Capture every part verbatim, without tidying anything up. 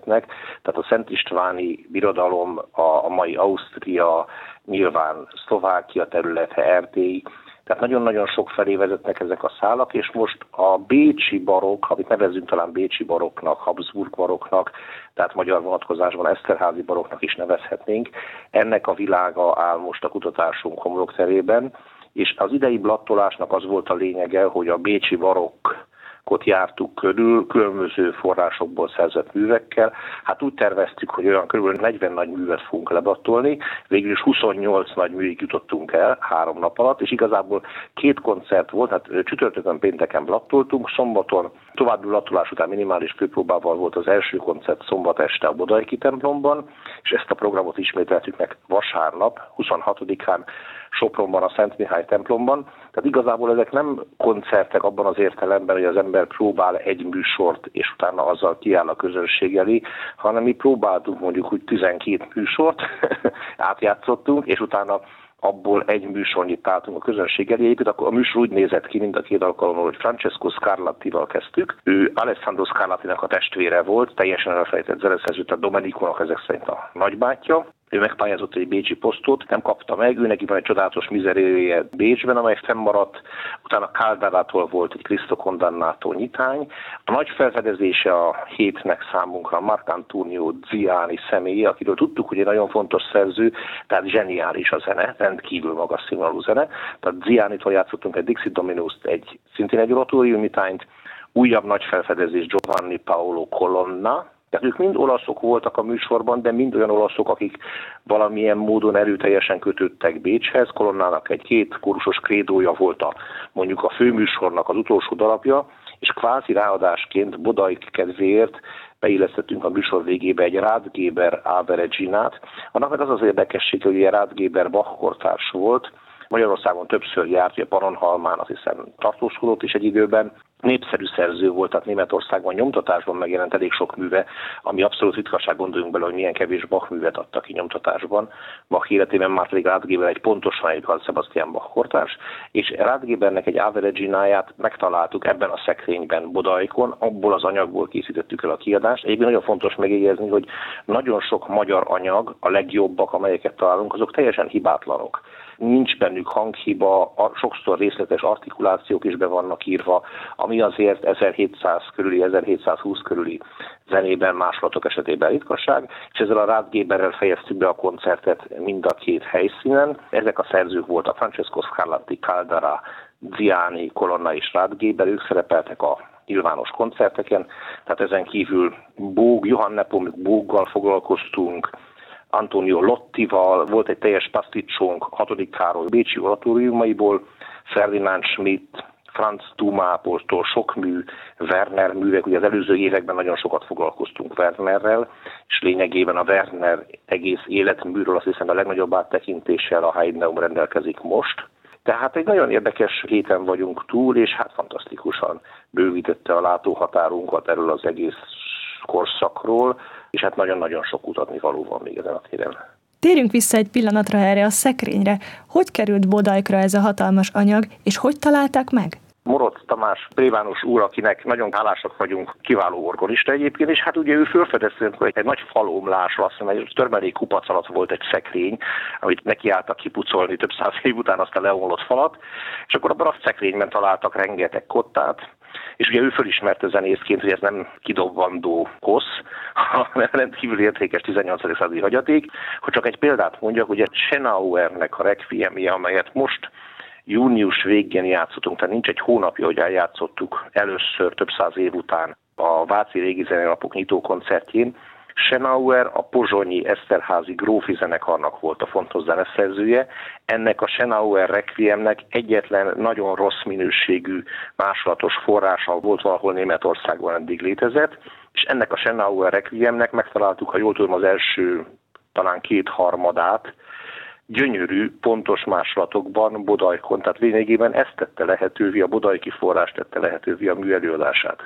vezetnek, tehát a Szent Istváni Birodalom, a, a mai Ausztria, nyilván Szlovákia területe, Erdély, tehát nagyon-nagyon sok felé vezetnek ezek a szálak, és most a bécsi barokk, amit nevezünk talán bécsi barokknak, Habsburg barokknak, tehát magyar vonatkozásban Eszterházy barokknak is nevezhetnénk, ennek a világa áll most a kutatásunk homlokterében, és az idei blattolásnak az volt a lényege, hogy a bécsi barokkot jártuk körül, különböző forrásokból szerzett művekkel. Hát úgy terveztük, hogy olyan kb. negyven nagy művet fogunk leblattolni, végül is huszonnyolc nagy műig jutottunk el három nap alatt, és igazából két koncert volt, hát csütörtökön, pénteken blattoltunk, szombaton további blattolás után minimális kőpróbával volt az első koncert szombat este a Bodaiki templomban, és ezt a programot ismételtük meg vasárnap, huszonhatodikán Sopronban, a Szent Mihály templomban. Tehát igazából ezek nem koncertek abban az értelemben, hogy az ember próbál egy műsort, és utána azzal kiáll a közönség elé, hanem mi próbáltunk mondjuk úgy tizenkét műsort, átjátszottunk, és utána abból egy műsornyit álltunk a közönség elé. Akkor a műsor úgy nézett ki mind a két alkalommal, hogy Francesco Scarlattival kezdtük. Ő Alessandro Scarlattinak a testvére volt, teljesen elfelejtett zeneszerző, tehát Domeniconak ezek szerint a nagybátyja. Ő megpályázott egy bécsi posztot, nem kapta meg, ő neki van egy csodálatos mizeréje Bécsben, amely fennmaradt, utána Caldarától volt egy Cristo Condannató nyitány. A nagy felfedezése a hétnek számunkra Marcantonio Ziani személye, akiről tudtuk, hogy egy nagyon fontos szerző, tehát zseniális a zene, rendkívül magas színvonalú zene. Tehát Zianitól játszottunk egy Dixit Dominust, egy szintén egy oratórium nyitányt, újabb nagy felfedezés Giovanni Paolo Colonna. Tehát ők mind olaszok voltak a műsorban, de mind olyan olaszok, akik valamilyen módon erőteljesen kötődtek Bécshez. Colonnának egy két kórusos krédója volt a, mondjuk a főműsornak az utolsó darabja, és kvázi ráadásként Bodaik kedvéért beillesztettünk a műsor végébe egy Rathgeber Ave Reginát. Annak meg az az érdekesség, hogy ilyen Rathgeber Bach kortárs volt, Magyarországon többször járt, ugye Pannonhalmán azt hiszem tartózkodott is egy időben. Népszerű szerző volt, tehát Németországban nyomtatásban megjelent elég sok műve, ami abszolút ritkaság, gondoljunk bele, hogy milyen kevés Bach művet adtak ki nyomtatásban. Bach életében már pedig Rathgeber egy pontosan egy Johann Sebastian Bach kortárs, és Rathgebernek egy Ave Regináját megtaláltuk ebben a szekrényben Bodaikon, abból az anyagból készítettük el a kiadást. Egyébként nagyon fontos megjegyezni, hogy nagyon sok magyar anyag, a legjobbak, amelyeket találunk, azok teljesen hibátlanok. Nincs bennük hanghiba, sokszor részletes artikulációk is be vannak írva, ami azért ezerhétszáz körüli, ezerhétszázhúsz körüli zenében, másolatok esetében ritkaság, és ezzel a Rathgeberrel fejeztük be a koncertet mind a két helyszínen. Ezek a szerzők voltak Francesco Scarlatti, Caldara, Ziani, Colonna és Rathgeber, ők szerepeltek a nyilvános koncerteken, tehát ezen kívül Bóg, Johann Nepomuk Bóggal foglalkoztunk, Antonio Lottival, volt egy teljes paszticsónk hatodik Károly bécsi oratóriumaiból, Ferdinand Schmidt, Franz Dumápoltól sok mű, Werner művek, ugye az előző években nagyon sokat foglalkoztunk Wernerrel, és lényegében a Werner egész életműről azt hiszem a legnagyobb áttekintéssel a Heideneum rendelkezik most. Tehát egy nagyon érdekes héten vagyunk túl, és hát fantasztikusan bővítette a látóhatárunkat erről az egész korszakról, és hát nagyon-nagyon sok kutatni való van még ezen a téren. Térjünk vissza egy pillanatra erre a szekrényre. Hogy került Bodaikra ez a hatalmas anyag, és hogy találták meg? Moroz Tamás plébános úr, akinek nagyon hálásak vagyunk, kiváló orgonista egyébként, és hát ugye ő felfedezte, hogy egy nagy falomlás, azt mondja, egy törmelék kupac alatt volt egy szekrény, amit nekiálltak kipucolni több száz év után azt a leomlott falat, és akkor abban a szekrényben találtak rengeteg kottát, és ugye ő fölismerte zenészként, hogy ez nem kidobandó kosz, hanem rendkívül értékes tizennyolcadik századi hagyaték. Hogy csak egy példát mondjak, ugye Schönauernek a requiemje, amelyet most június végén játszottunk, tehát nincs egy hónapja, hogy eljátszottuk először több száz év után a Váci Régi Zenenapok nyitó koncertjén. Schönauer a pozsonyi Eszterházy grófi zenekarnak volt a fontos zeneszerzője. Ennek a Schönauer requiemnek egyetlen nagyon rossz minőségű másolatos forrása volt valahol Németországban eddig létezett, és ennek a Schönauer requiemnek megtaláltuk, ha jól tudom, az első talán kétharmadát, gyönyörű, pontos másolatokban Bodaikon, tehát lényegében ezt tette lehetővé, a bodaiki forrás tette lehetővé a mű előadását.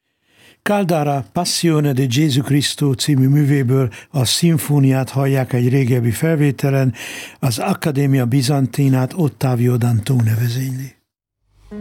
Caldara Passione di Gesù Cristo című művéből a szimfóniát hallják egy régebbi felvételen, az Accademia Bizantinát Ottavio Dantone vezényli.